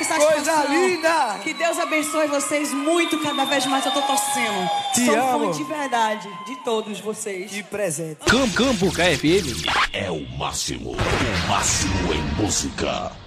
Coisa linda! Que Deus abençoe vocês muito, cada vez mais eu tô torcendo. Te amo. Sou fã de verdade, de todos vocês. Que presente. Campo KFM é o máximo em música.